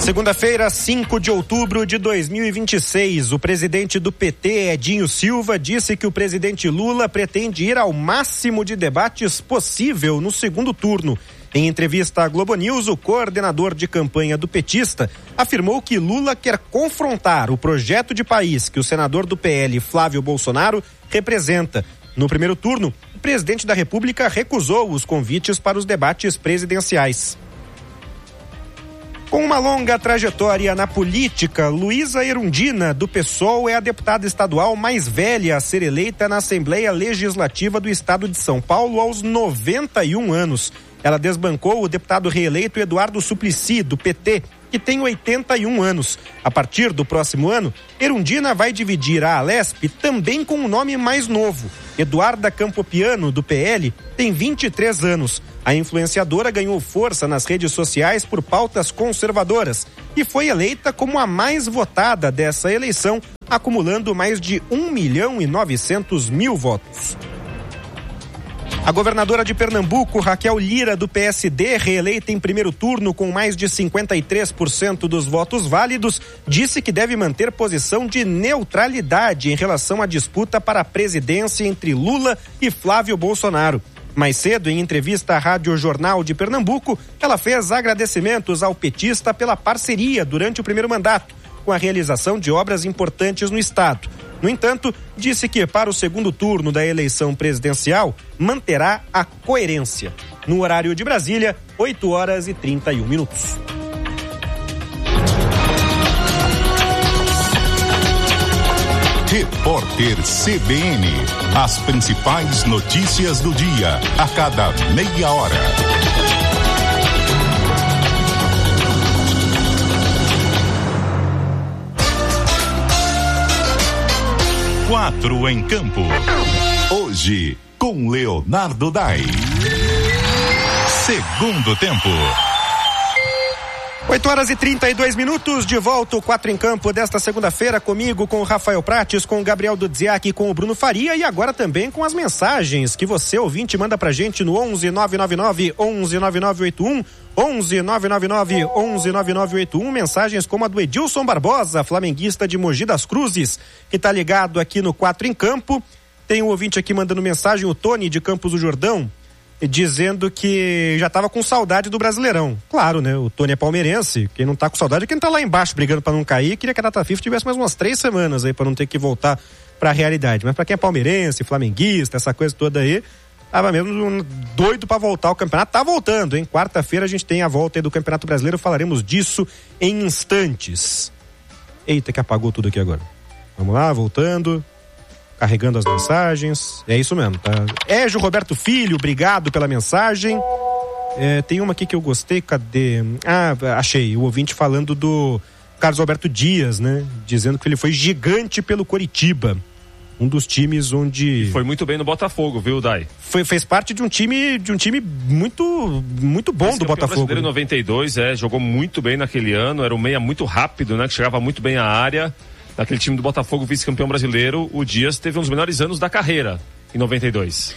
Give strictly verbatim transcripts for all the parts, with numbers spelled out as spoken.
Segunda-feira, cinco de outubro de dois mil e vinte e seis, o presidente do P T, Edinho Silva, disse que o presidente Lula pretende ir ao máximo de debates possível no segundo turno. Em entrevista à Globo News, o coordenador de campanha do petista afirmou que Lula quer confrontar o projeto de país que o senador do P L, Flávio Bolsonaro, representa. No primeiro turno, o presidente da República recusou os convites para os debates presidenciais. Com uma longa trajetória na política, Luísa Erundina, do PSOL, é a deputada estadual mais velha a ser eleita na Assembleia Legislativa do Estado de São Paulo aos noventa e um anos. Ela desbancou o deputado reeleito Eduardo Suplicy, do P T, que tem oitenta e um anos. A partir do próximo ano, Erundina vai dividir a Alesp também com um nome mais novo. Eduarda Campopiano, do P L, tem vinte e três anos. A influenciadora ganhou força nas redes sociais por pautas conservadoras e foi eleita como a mais votada dessa eleição, acumulando mais de um milhão e novecentos mil votos. A governadora de Pernambuco, Raquel Lira, do P S D, reeleita em primeiro turno com mais de cinquenta e três por cento dos votos válidos, disse que deve manter posição de neutralidade em relação à disputa para a presidência entre Lula e Flávio Bolsonaro. Mais cedo, em entrevista à Rádio Jornal de Pernambuco, ela fez agradecimentos ao petista pela parceria durante o primeiro mandato, com a realização de obras importantes no estado. No entanto, disse que para o segundo turno da eleição presidencial, manterá a coerência. No horário de Brasília, oito horas e trinta e um minutos. Repórter C B N. As principais notícias do dia, a cada meia hora. Quatro em campo. Hoje, com Leonardo Dai. Segundo tempo. oito horas e trinta e dois minutos, de volta o Quatro em Campo desta segunda-feira, comigo, com o Rafael Prates, com o Gabriel Dudziak e com o Bruno Faria, e agora também com as mensagens que você, ouvinte, manda pra gente no onze nove nove nove, onze nove nove oito um, onze nove nove nove, onze nove nove oito um, mensagens como a do Edilson Barbosa, flamenguista de Mogi das Cruzes, que tá ligado aqui no Quatro em Campo. Tem um ouvinte aqui mandando mensagem, o Tony de Campos do Jordão, dizendo que já tava com saudade do Brasileirão. Claro, né? O Tony é palmeirense, quem não tá com saudade é quem tá lá embaixo brigando pra não cair, queria que a Data FIFA tivesse mais umas três semanas aí pra não ter que voltar pra realidade. Mas pra quem é palmeirense, flamenguista, essa coisa toda aí, tava mesmo doido pra voltar ao campeonato. Tá voltando, hein? Quarta-feira a gente tem a volta aí do Campeonato Brasileiro, falaremos disso em instantes. Eita, que apagou tudo aqui agora. Vamos lá, voltando. Carregando as mensagens, é isso mesmo, tá? Égio Roberto Filho, obrigado pela mensagem. É, tem uma aqui que eu gostei, cadê? Ah, achei, o ouvinte falando do Carlos Alberto Dias, né? Dizendo que ele foi gigante pelo Coritiba, um dos times onde... E foi muito bem no Botafogo, viu, Dai? Foi, fez parte de um time, de um time muito, muito bom do Botafogo. Brasileiro em noventa e dois, é, jogou muito bem naquele ano, era um meia muito rápido, né? Que chegava muito bem à área. Daquele time do Botafogo, vice-campeão brasileiro, o Dias teve um dos melhores anos da carreira, em noventa e dois.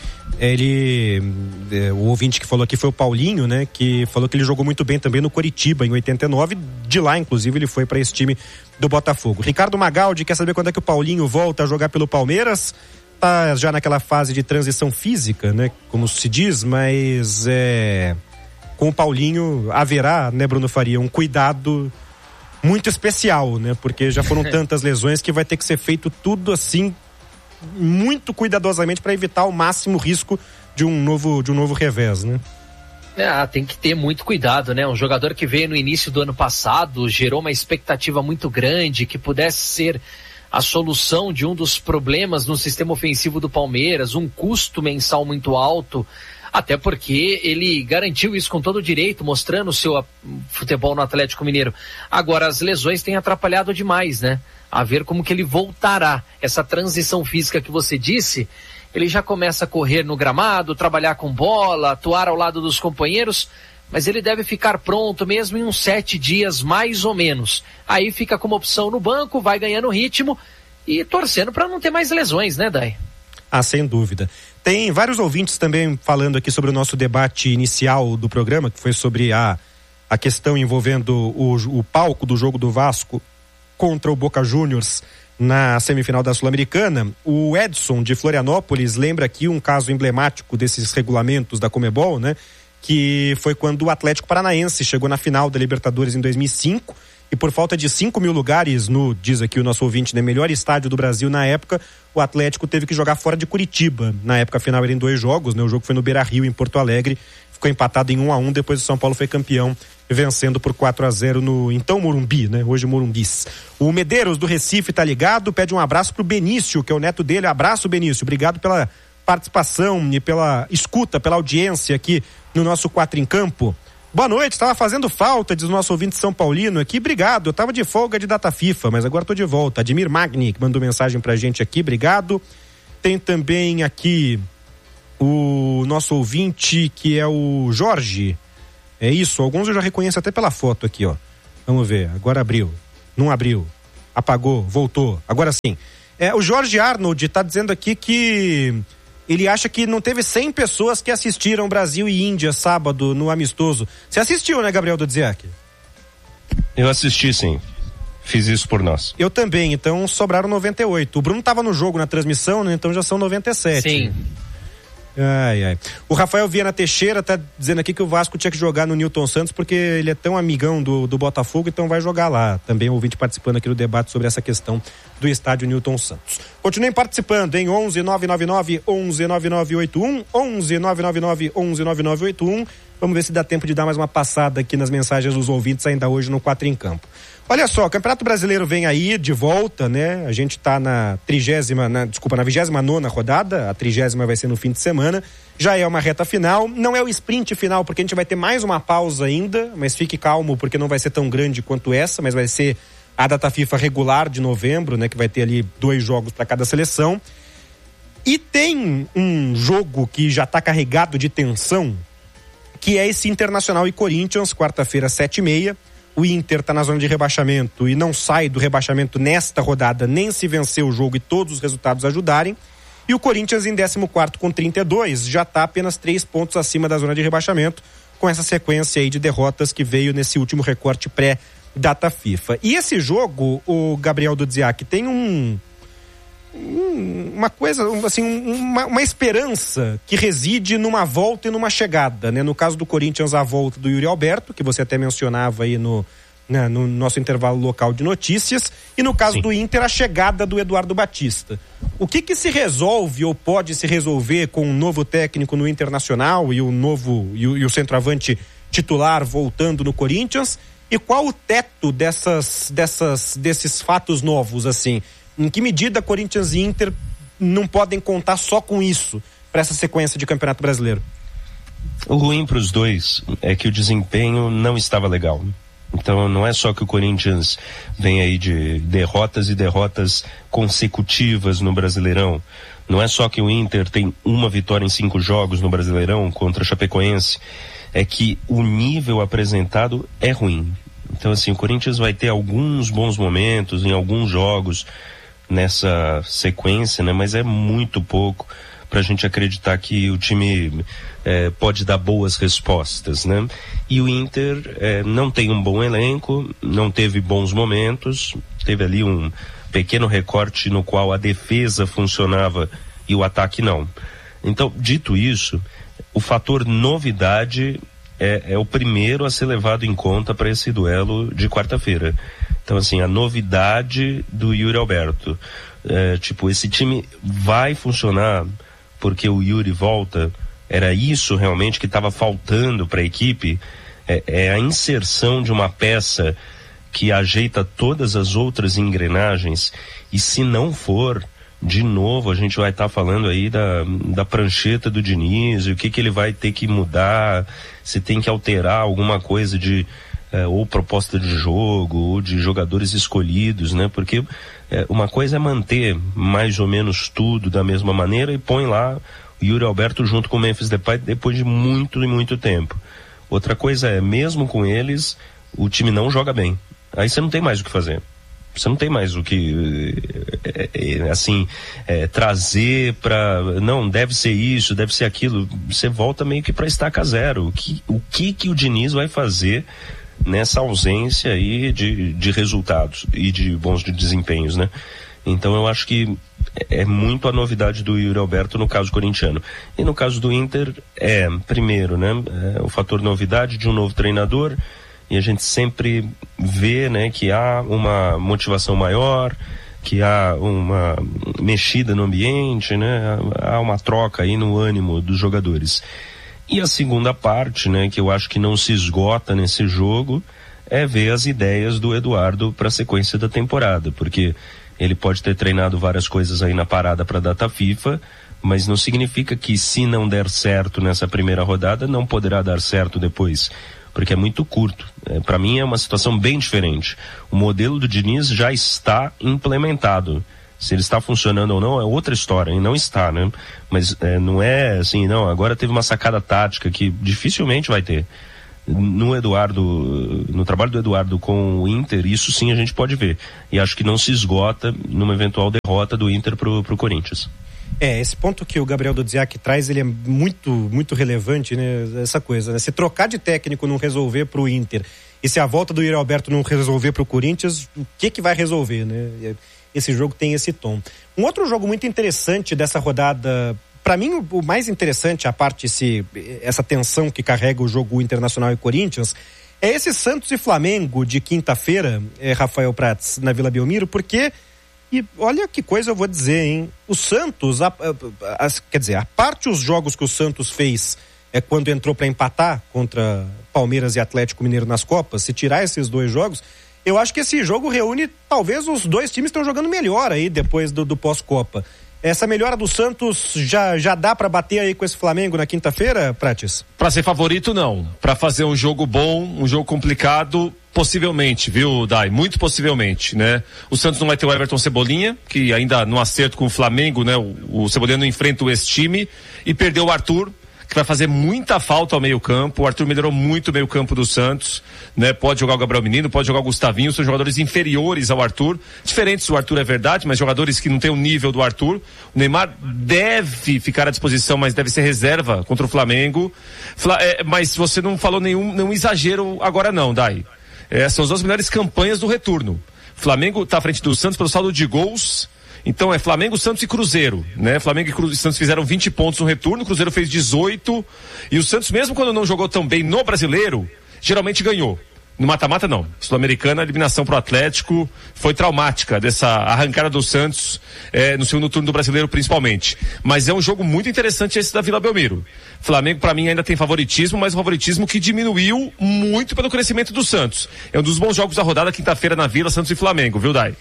Ele, é, o ouvinte que falou aqui foi o Paulinho, né, que falou que ele jogou muito bem também no Coritiba, em oitenta e nove, de lá, inclusive, ele foi para esse time do Botafogo. Ricardo Magaldi quer saber quando é que o Paulinho volta a jogar pelo Palmeiras, tá já naquela fase de transição física, né, como se diz, mas é, com o Paulinho haverá, né, Bruno Faria, um cuidado muito especial, né? Porque já foram tantas lesões que vai ter que ser feito tudo assim muito cuidadosamente para evitar o máximo risco de um novo de um novo revés, né? É, tem que ter muito cuidado, né? Um jogador que veio no início do ano passado, gerou uma expectativa muito grande que pudesse ser a solução de um dos problemas no sistema ofensivo do Palmeiras, um custo mensal muito alto. Até porque ele garantiu isso com todo o direito, mostrando o seu futebol no Atlético Mineiro. Agora, as lesões têm atrapalhado demais, né? A ver como que ele voltará. Essa transição física que você disse, ele já começa a correr no gramado, trabalhar com bola, atuar ao lado dos companheiros, mas ele deve ficar pronto mesmo em uns sete dias, mais ou menos. Aí fica como opção no banco, vai ganhando ritmo e torcendo para não ter mais lesões, né, Dai? Ah, sem dúvida. Tem vários ouvintes também falando aqui sobre o nosso debate inicial do programa, que foi sobre a a questão envolvendo o, o palco do jogo do Vasco contra o Boca Juniors na semifinal da Sul-Americana. O Edson de Florianópolis lembra aqui um caso emblemático desses regulamentos da Conmebol, né? Que foi quando o Atlético Paranaense chegou na final da Libertadores em dois mil e cinco e por falta de cinco mil lugares no, diz aqui o nosso ouvinte, né, melhor estádio do Brasil na época, o Atlético teve que jogar fora de Curitiba. Na época, a final era em dois jogos, né? O jogo foi no Beira-Rio, em Porto Alegre, ficou empatado em um a um, depois o São Paulo foi campeão, vencendo por quatro a zero no então Morumbi, né? Hoje Morumbis. O Medeiros do Recife tá ligado, pede um abraço pro Benício, que é o neto dele. Abraço, Benício, obrigado pela participação e pela escuta, pela audiência aqui no nosso Quatro em Campo. Boa noite, estava fazendo falta, diz o nosso ouvinte São Paulino aqui, obrigado, eu estava de folga de data FIFA, mas agora estou de volta. Admir Magni, que mandou mensagem pra gente aqui, obrigado. Tem também aqui o nosso ouvinte, que é o Jorge. É isso, alguns eu já reconheço até pela foto aqui, ó. Vamos ver, agora abriu, não abriu, apagou, voltou, agora sim. É, o Jorge Arnold está dizendo aqui que ele acha que não teve cem pessoas que assistiram Brasil e Índia sábado no amistoso. Você assistiu, né, Gabriel Dudziak? Eu assisti, sim. Fiz isso por nós. Eu também, então sobraram noventa e oito. O Bruno estava no jogo, na transmissão, né? Então já são noventa e sete. Sim. Ai, ai. O Rafael Viana Teixeira tá dizendo aqui que o Vasco tinha que jogar no Newton Santos porque ele é tão amigão do, do Botafogo, então vai jogar lá. Também o ouvinte participando aqui do debate sobre essa questão do estádio Newton Santos. Continuem participando em onze nove nove nove, onze nove nove oito um, onze nove nove nove, onze nove nove oito um. Vamos ver se dá tempo de dar mais uma passada aqui nas mensagens dos ouvintes ainda hoje no Quatro em Campo. Olha só, o Campeonato Brasileiro vem aí de volta, né? A gente tá na trigésima, na, desculpa, na vigésima nona rodada, a trigésima vai ser no fim de semana, já é uma reta final, não é o sprint final, porque a gente vai ter mais uma pausa ainda, mas fique calmo, porque não vai ser tão grande quanto essa, mas vai ser a data FIFA regular de novembro, né? Que vai ter ali dois jogos para cada seleção. E tem um jogo que já tá carregado de tensão, que é esse Internacional e Corinthians, quarta-feira, sete e meia. O Inter está na zona de rebaixamento e não sai do rebaixamento nesta rodada, nem se vencer o jogo e todos os resultados ajudarem. E o Corinthians em décimo quarto com trinta e dois, já está apenas três pontos acima da zona de rebaixamento, com essa sequência aí de derrotas que veio nesse último recorte pré-data FIFA. E esse jogo, o Gabriel Dudziak, tem um... uma coisa, assim, uma, uma esperança que reside numa volta e numa chegada, né? No caso do Corinthians, a volta do Yuri Alberto, que você até mencionava aí no, né, no nosso intervalo local de notícias, e no caso Sim. do Inter, a chegada do Eduardo Batista. O que que se resolve ou pode se resolver com um novo técnico no Internacional e o novo, e o, e o centroavante titular voltando no Corinthians? E qual o teto dessas, dessas, desses fatos novos, assim? Em que medida Corinthians e Inter não podem contar só com isso para essa sequência de Campeonato Brasileiro? O ruim para os dois é que o desempenho não estava legal. Então não é só que o Corinthians vem aí de derrotas e derrotas consecutivas no Brasileirão. Não é só que o Inter tem uma vitória em cinco jogos no Brasileirão contra a Chapecoense. É que o nível apresentado é ruim. Então assim, o Corinthians vai ter alguns bons momentos em alguns jogos nessa sequência, né? Mas é muito pouco para a gente acreditar que o time é, pode dar boas respostas, né? E o Inter é, não tem um bom elenco, não teve bons momentos, teve ali um pequeno recorte no qual a defesa funcionava e o ataque não. Então, dito isso, o fator novidade é, é o primeiro a ser levado em conta para esse duelo de quarta-feira. Então, assim, a novidade do Yuri Alberto. É, tipo, esse time vai funcionar porque o Yuri volta? Era isso realmente que estava faltando para a equipe? É, é a inserção de uma peça que ajeita todas as outras engrenagens? E se não for, de novo, a gente vai estar tá falando aí da, da prancheta do Diniz, o que, que ele vai ter que mudar, se tem que alterar alguma coisa de... É, ou proposta de jogo, ou de jogadores escolhidos, né? Porque é, uma coisa é manter mais ou menos tudo da mesma maneira e põe lá o Yuri Alberto junto com o Memphis Depay depois de muito e muito tempo. Outra coisa é, mesmo com eles, o time não joga bem. Aí você não tem mais o que fazer. Você não tem mais o que, é, é, assim, é, trazer para, não, deve ser isso, deve ser aquilo. Você volta meio que para estaca zero. O que, o que que o Diniz vai fazer nessa ausência aí de, de resultados e de bons de desempenhos, né? Então eu acho que é muito a novidade do Yuri Alberto no caso corintiano. E no caso do Inter, é, primeiro, né, é o fator novidade de um novo treinador, e a gente sempre vê, né, que há uma motivação maior, que há uma mexida no ambiente, né, há uma troca aí no ânimo dos jogadores. E a segunda parte, né, que eu acho que não se esgota nesse jogo, é ver as ideias do Eduardo para a sequência da temporada, porque ele pode ter treinado várias coisas aí na parada para a data FIFA, mas não significa que se não der certo nessa primeira rodada, não poderá dar certo depois, porque é muito curto. É, para mim é uma situação bem diferente. O modelo do Diniz já está implementado. Se ele está funcionando ou não é outra história, e não está, né? Mas é, não é assim, não, agora teve uma sacada tática que dificilmente vai ter. No Eduardo, no trabalho do Eduardo com o Inter, isso sim a gente pode ver. E acho que não se esgota numa eventual derrota do Inter pro, pro Corinthians. É, esse ponto que o Gabriel Dudziak traz, ele é muito, muito relevante, né? Essa coisa, né? Se trocar de técnico não resolver pro Inter, e se a volta do Yuri Alberto não resolver pro Corinthians, o que que vai resolver, né? Esse jogo tem esse tom. Um outro jogo muito interessante dessa rodada, para mim o mais interessante, a parte esse, essa tensão que carrega o jogo Internacional e Corinthians, é esse Santos e Flamengo de quinta-feira, é, Rafael Prats, na Vila Belmiro, porque, e olha que coisa eu vou dizer, hein, o Santos, a, a, a, quer dizer, a parte os jogos que o Santos fez é quando entrou para empatar contra Palmeiras e Atlético Mineiro nas Copas, se tirar esses dois jogos, eu acho que esse jogo reúne, talvez os dois times estão jogando melhor aí depois do, do pós-Copa. Essa melhora do Santos já, já dá para bater aí com esse Flamengo na quinta-feira, Prates? Para ser favorito, não. Para fazer um jogo bom, um jogo complicado, possivelmente, viu, Dai? Muito possivelmente, né? O Santos não vai ter o Everton Cebolinha, que ainda no acerto com o Flamengo, né? O, o Cebolinha não enfrenta o ex-time, e perdeu o Arthur, que vai fazer muita falta ao meio campo. O Arthur melhorou muito o meio campo do Santos, né? Pode jogar o Gabriel Menino, pode jogar o Gustavinho, são jogadores inferiores ao Arthur, diferentes do Arthur, é verdade, mas jogadores que não têm o nível do Arthur. O Neymar deve ficar à disposição, mas deve ser reserva contra o Flamengo. Fla- é, mas você não falou nenhum, nenhum exagero agora não, Dai. É, são as duas melhores campanhas do retorno. O Flamengo está à frente do Santos pelo saldo de gols. Então é Flamengo, Santos e Cruzeiro, né? Flamengo e Cru... Santos fizeram vinte pontos no retorno, o Cruzeiro fez dezoito, e o Santos, mesmo quando não jogou tão bem no Brasileiro, geralmente ganhou. No mata-mata não. Sul-Americana, a eliminação pro Atlético foi traumática, dessa arrancada do Santos é, no segundo turno do Brasileiro principalmente. Mas é um jogo muito interessante esse da Vila Belmiro. Flamengo para mim ainda tem favoritismo, mas um favoritismo que diminuiu muito pelo crescimento do Santos. É um dos bons jogos da rodada, quinta-feira na Vila, Santos e Flamengo, viu, Dai?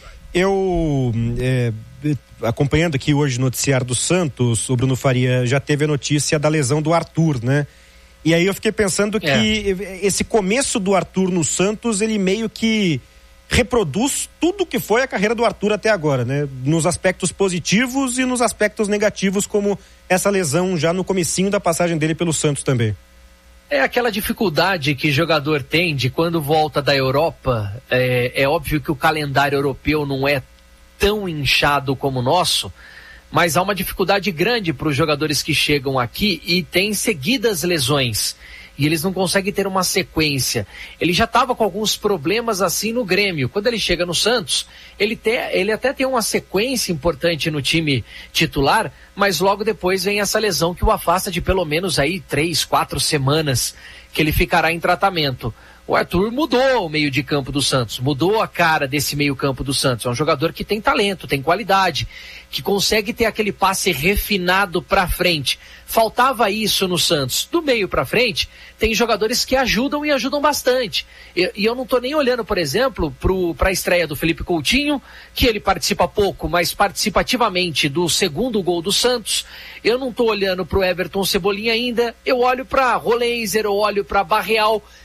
Eu, é, acompanhando aqui hoje o noticiário do Santos, o Bruno Faria já teve a notícia da lesão do Arthur, né? E aí eu fiquei pensando que é. esse começo do Arthur no Santos, ele meio que reproduz tudo que foi a carreira do Arthur até agora, né? Nos aspectos positivos e nos aspectos negativos, como essa lesão já no comecinho da passagem dele pelo Santos também. É aquela dificuldade que jogador tem de quando volta da Europa. É, é óbvio que o calendário europeu não é tão inchado como o nosso, mas há uma dificuldade grande para os jogadores que chegam aqui e têm seguidas lesões. E eles não conseguem ter uma sequência. Ele já estava com alguns problemas assim no Grêmio. Quando ele chega no Santos, ele, te, ele até tem uma sequência importante no time titular, mas logo depois vem essa lesão que o afasta de pelo menos aí três, quatro semanas que ele ficará em tratamento. O Arthur mudou o meio de campo do Santos, mudou a cara desse meio campo do Santos. É um jogador que tem talento, tem qualidade, que consegue ter aquele passe refinado para frente. Faltava isso no Santos. Do meio para frente, tem jogadores que ajudam e ajudam bastante. E, e eu não tô nem olhando, por exemplo, para a estreia do Felipe Coutinho, que ele participa pouco, mas participativamente do segundo gol do Santos. Eu não tô olhando pro Everton Cebolinha ainda. Eu olho para Rolenzer, eu olho para Barreal,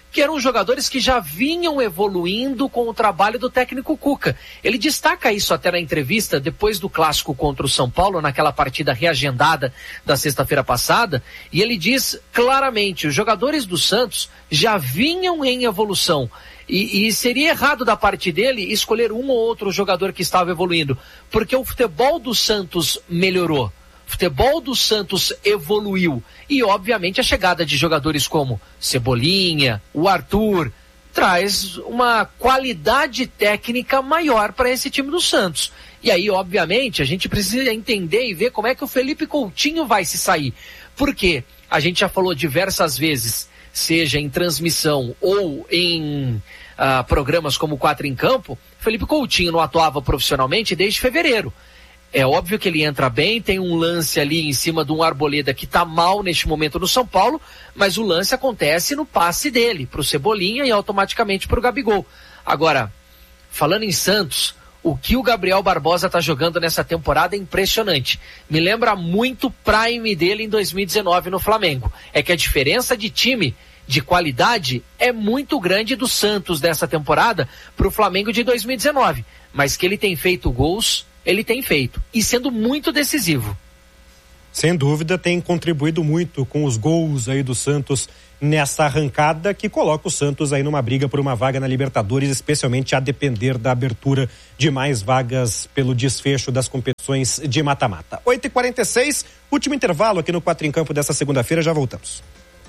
que eram jogadores que já vinham evoluindo com o trabalho do técnico Cuca. Ele destaca isso até na entrevista depois do clássico contra o São Paulo, naquela partida reagendada da sexta-feira passada, e ele diz claramente, os jogadores do Santos já vinham em evolução. E, e seria errado da parte dele escolher um ou outro jogador que estava evoluindo, porque o futebol do Santos melhorou. O futebol do Santos evoluiu e, obviamente, a chegada de jogadores como Cebolinha, o Arthur, traz uma qualidade técnica maior para esse time do Santos. E aí, obviamente, a gente precisa entender e ver como é que o Felipe Coutinho vai se sair. Porque a gente já falou diversas vezes, seja em transmissão ou em uh, programas como Quatro em Campo, Felipe Coutinho não atuava profissionalmente desde fevereiro. É óbvio que ele entra bem, tem um lance ali em cima de um Arboleda que está mal neste momento no São Paulo, mas o lance acontece no passe dele, para o Cebolinha e automaticamente para o Gabigol. Agora, falando em Santos, o que o Gabriel Barbosa está jogando nessa temporada é impressionante. Me lembra muito o prime dele em dois mil e dezenove no Flamengo. É que a diferença de time, de qualidade, é muito grande do Santos dessa temporada para o Flamengo de dois mil e dezenove. Mas que ele tem feito gols, ele tem feito. E sendo muito decisivo. Sem dúvida, tem contribuído muito com os gols aí do Santos nessa arrancada que coloca o Santos aí numa briga por uma vaga na Libertadores, especialmente a depender da abertura de mais vagas pelo desfecho das competições de mata-mata. oito e quarenta e seis, último intervalo aqui no Quatro em Campo dessa segunda-feira, já voltamos.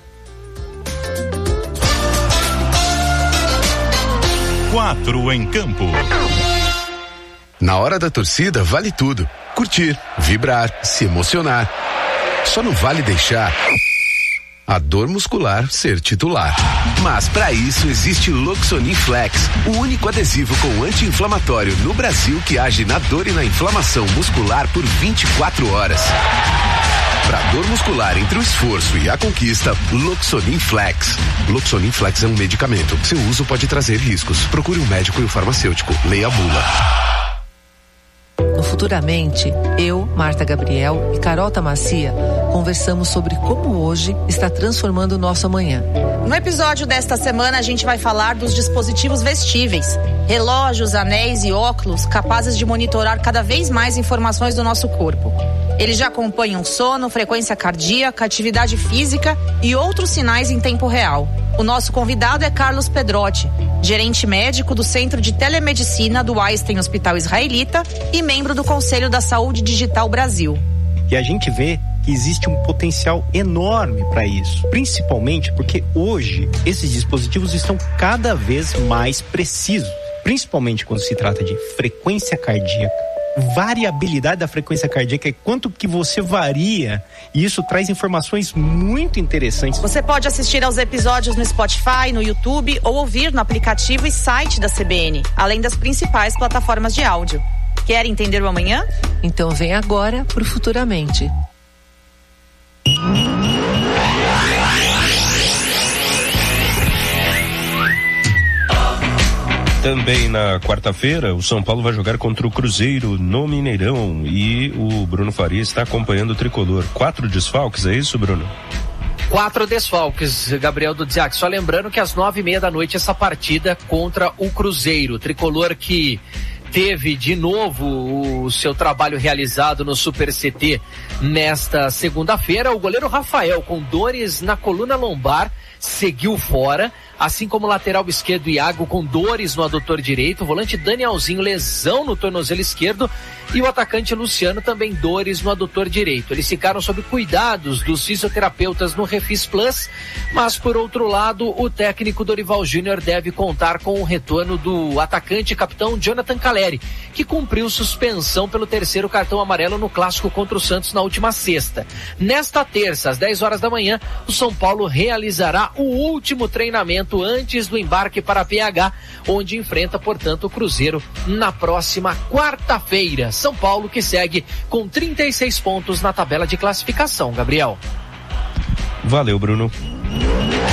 Quatro em Campo. Na hora da torcida vale tudo. Curtir, vibrar, se emocionar. Só não vale deixar a dor muscular ser titular. Mas para isso existe Loxonin Flex, o único adesivo com anti-inflamatório no Brasil que age na dor e na inflamação muscular por vinte e quatro horas. Para dor muscular entre o esforço e a conquista, Loxonin Flex. Loxonin Flex é um medicamento. Seu uso pode trazer riscos. Procure um médico e um farmacêutico. Leia a bula. No Futuramente, eu, Marta Gabriel e Carol Tamassia conversamos sobre como hoje está transformando o nosso amanhã. No episódio desta semana, a gente vai falar dos dispositivos vestíveis, relógios, anéis e óculos capazes de monitorar cada vez mais informações do nosso corpo. Eles já acompanham sono, frequência cardíaca, atividade física e outros sinais em tempo real. O nosso convidado é Carlos Pedrotti, gerente médico do Centro de Telemedicina do Einstein Hospital Israelita e membro do Conselho da Saúde Digital Brasil. E a gente vê que existe um potencial enorme para isso, principalmente porque hoje esses dispositivos estão cada vez mais precisos, principalmente quando se trata de frequência cardíaca, variabilidade da frequência cardíaca e quanto que você varia, e isso traz informações muito interessantes. Você pode assistir aos episódios no Spotify, no YouTube ou ouvir no aplicativo e site da C B N, além das principais plataformas de áudio. Quer entender o amanhã? Então vem agora pro Futuramente. Também na quarta-feira, o São Paulo vai jogar contra o Cruzeiro no Mineirão e o Bruno Faria está acompanhando o tricolor. Quatro desfalques, é isso, Bruno? Quatro desfalques, Gabriel Dudziak. Só lembrando que às nove e meia da noite essa partida contra o Cruzeiro. Tricolor que teve de novo o seu trabalho realizado no Super C T nesta segunda-feira. O goleiro Rafael, com dores na coluna lombar, seguiu fora, assim como o lateral esquerdo Iago com dores no adutor direito, o volante Danielzinho, lesão no tornozelo esquerdo, e o atacante Luciano também dores no adutor direito. Eles ficaram sob cuidados dos fisioterapeutas no Refis Plus, mas por outro lado, o técnico Dorival Júnior deve contar com o retorno do atacante e capitão Jonathan Caleri, que cumpriu suspensão pelo terceiro cartão amarelo no clássico contra o Santos na última sexta. Nesta terça, às dez horas da manhã, o São Paulo realizará o último treinamento antes do embarque para P H, onde enfrenta, portanto, o Cruzeiro na próxima quarta-feira. São Paulo que segue com trinta e seis pontos na tabela de classificação, Gabriel. Valeu, Bruno.